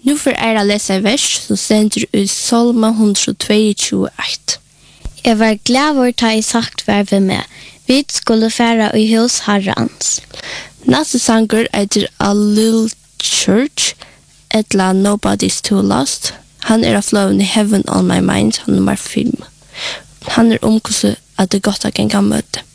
Nu för er att läsa vers så sender ut Salma 122:1. Jeg var glad over ta I sagt var vi med. Vi skulle færa I hus Herrans. Næste sanger A Little Church, etla Nobody's Too Lost. Han av flowen Heaven on My Mind, han nummer 5. Han hvordan at det godt at en kan møte.